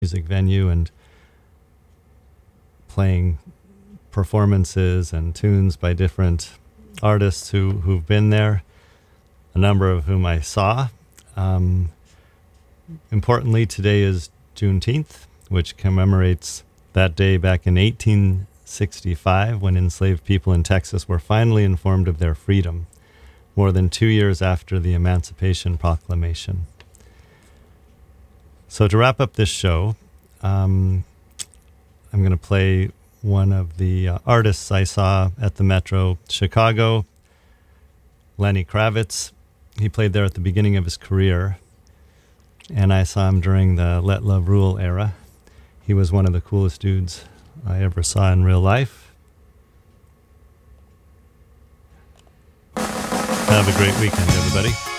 music venue and playing performances and tunes by different artists who've been there, a number of whom I saw. Importantly, today is Juneteenth, which commemorates that day back in 1865 when enslaved people in Texas were finally informed of their freedom, more than 2 years after the Emancipation Proclamation. So to wrap up this show, I'm going to play one of the artists I saw at the Metro Chicago, Lenny Kravitz. He played there at the beginning of his career, and I saw him during the Let Love Rule era. He was one of the coolest dudes I ever saw in real life. Have a great weekend, everybody.